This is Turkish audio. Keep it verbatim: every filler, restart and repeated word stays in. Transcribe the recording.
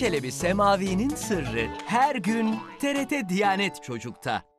Çelebi Semavi'nin sırrı her gün T R T Diyanet Çocuk'ta.